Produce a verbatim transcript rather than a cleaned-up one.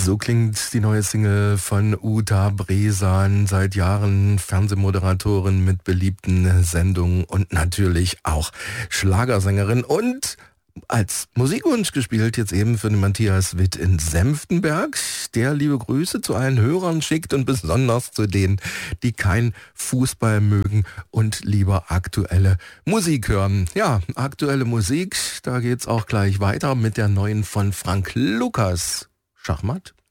So klingt die neue Single von Uta Bresan, seit Jahren Fernsehmoderatorin mit beliebten Sendungen und natürlich auch Schlagersängerin und als Musikwunsch gespielt jetzt eben für den Matthias Witt in Senftenberg, der liebe Grüße zu allen Hörern schickt und besonders zu denen, die kein Fußball mögen und lieber aktuelle Musik hören. Ja, aktuelle Musik, da geht's auch gleich weiter mit der neuen von Frank Lukas. Schachmatt.